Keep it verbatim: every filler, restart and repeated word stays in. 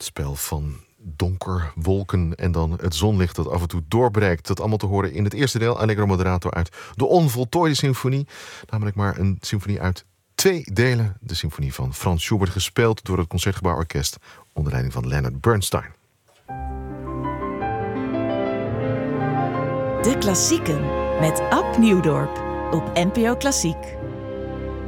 spel van donker, wolken en dan het zonlicht dat af en toe doorbreekt. Dat allemaal te horen in het eerste deel, Allegro Moderato, uit de onvoltooide symfonie. Namelijk maar een symfonie uit twee delen. De symfonie van Franz Schubert, gespeeld door het Concertgebouworkest onder leiding van Leonard Bernstein. De Klassieken met Ab Nieuwdorp op N P O Klassiek.